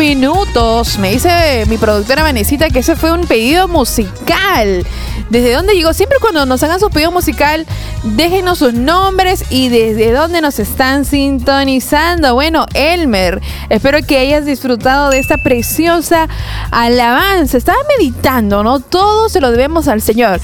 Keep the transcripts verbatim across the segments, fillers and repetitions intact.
minutos. Me dice mi productora Vanesita que ese fue un pedido musical. ¿Desde dónde llegó? Siempre cuando nos hagan su pedido musical, déjenos sus nombres y desde dónde nos están sintonizando. Bueno, Elmer, espero que hayas disfrutado de esta preciosa alabanza. Estaba meditando, ¿no? Todo se lo debemos al Señor.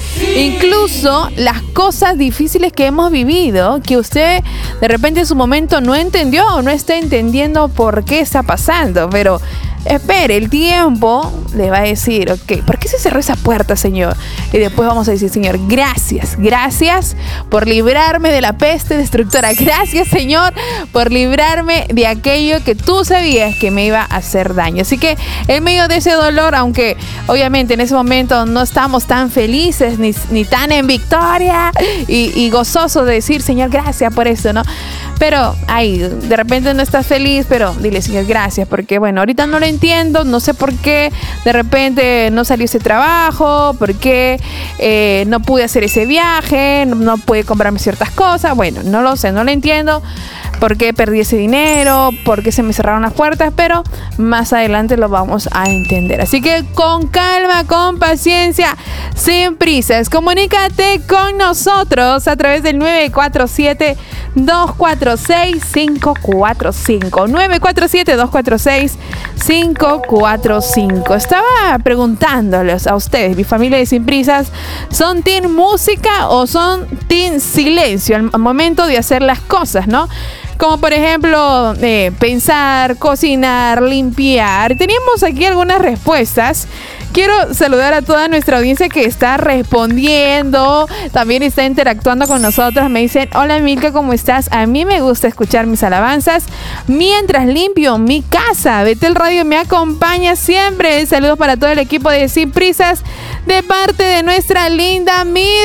Incluso las cosas difíciles que hemos vivido, que usted de repente en su momento no entendió o no está entendiendo por qué está pasando, pero espere, el tiempo le va a decir, ok, ¿por qué se cerró esa puerta, Señor? Y después vamos a decir, Señor, gracias, gracias por librarme de la peste destructora. Gracias, Señor, por librarme de aquello que tú sabías que me iba a hacer daño. Así que en medio de ese dolor, aunque obviamente en ese momento no estamos tan felices ni, ni tan en victoria y, y gozosos de decir, Señor, gracias por eso, ¿no? Pero ahí, de repente no estás feliz, pero dile, Señor, gracias, porque bueno, ahorita no lo entiendo, no sé por qué de repente no salió ese trabajo, por qué eh, no pude hacer ese viaje, no, no pude comprarme ciertas cosas, bueno, no lo sé, no lo entiendo, por qué perdí ese dinero, por qué se me cerraron las puertas, pero más adelante lo vamos a entender. Así que con calma, con paciencia, sin prisas, comunícate con nosotros a través del nueve cuatro siete, dos cuatro seis, cinco cuatro cinco. nueve cuatro siete, dos cuatro seis, cinco cuatro cinco. Estaba preguntándoles a ustedes, mi familia de Sin Prisas, ¿son team música o son team silencio al momento de hacer las cosas, no? Como por ejemplo, eh, pensar, cocinar, limpiar. Teníamos aquí algunas respuestas. Quiero saludar a toda nuestra audiencia que está respondiendo, también está interactuando con nosotros. Me dicen, hola Milka, ¿cómo estás? A mí me gusta escuchar mis alabanzas mientras limpio mi casa. Betel Radio me acompaña siempre. Saludos para todo el equipo de Sin Prisas de parte de nuestra linda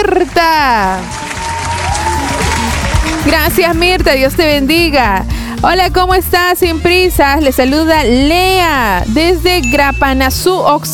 Mirta. Gracias, Mirta, Dios te bendiga. Hola, ¿cómo estás? Sin Prisas, le saluda Lea desde Grapanazú,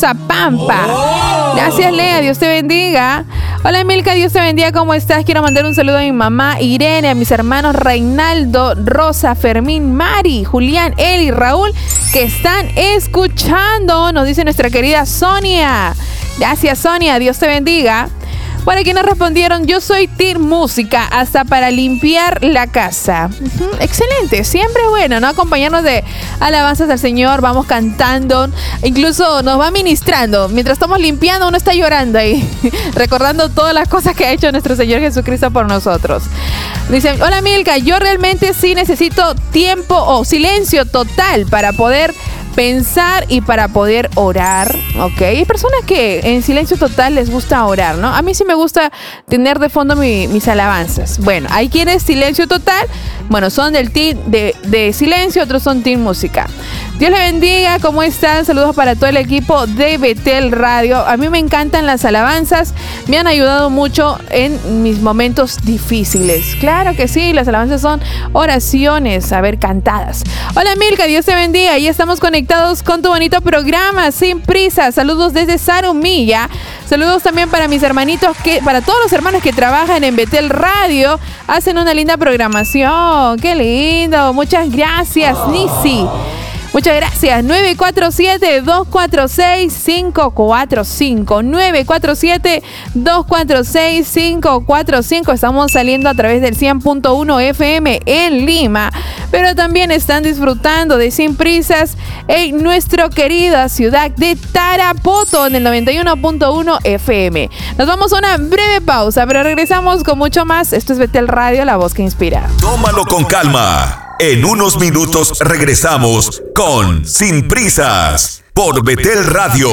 Oxapampa. Gracias, Lea, Dios te bendiga. Hola, Milka, Dios te bendiga, ¿cómo estás? Quiero mandar un saludo a mi mamá Irene, a mis hermanos Reinaldo, Rosa, Fermín, Mari, Julián, Eli, Raúl, que están escuchando, nos dice nuestra querida Sonia. Gracias, Sonia, Dios te bendiga. Bueno, aquí nos respondieron, yo soy Team Música, hasta para limpiar la casa. Uh-huh. Excelente, siempre es bueno, ¿no? Acompañarnos de alabanzas al Señor, vamos cantando, incluso nos va ministrando. Mientras estamos limpiando, uno está llorando ahí, recordando todas las cosas que ha hecho nuestro Señor Jesucristo por nosotros. Dicen, hola Milka, yo realmente sí necesito tiempo o silencio total para poder pensar y para poder orar, ¿ok? Hay personas que en silencio total les gusta orar, ¿no? A mí sí me gusta tener de fondo mi, mis alabanzas. Bueno, hay quienes silencio total, bueno, son del team de, de silencio, otros son team música. Dios le bendiga, ¿cómo están? Saludos para todo el equipo de Betel Radio. A mí me encantan las alabanzas, me han ayudado mucho en mis momentos difíciles. Claro que sí, las alabanzas son oraciones, a ver, cantadas. Hola Milka, Dios te bendiga, y estamos conectados con tu bonito programa Sin Prisa. Saludos desde Sarumilla. Saludos también para mis hermanitos, que para todos los hermanos que trabajan en Betel Radio, hacen una linda programación. ¡Qué lindo! Muchas gracias, Nisi. Muchas gracias. nueve cuatro siete, dos cuatro seis, cinco cuatro cinco. nueve cuatro siete, dos cuatro seis, cinco cuatro cinco. Estamos saliendo a través del cien punto uno F M en Lima. Pero también están disfrutando de Sin Prisas en nuestra querida ciudad de Tarapoto en el noventa y uno punto uno F M. Nos vamos a una breve pausa, pero regresamos con mucho más. Esto es Betel Radio, la voz que inspira. Tómalo con calma. En unos minutos regresamos con Sin Prisas por Betel Radio.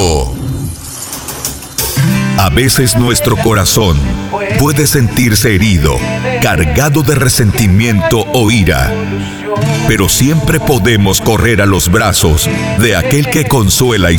A veces nuestro corazón puede sentirse herido, cargado de resentimiento o ira, pero siempre podemos correr a los brazos de aquel que consuela y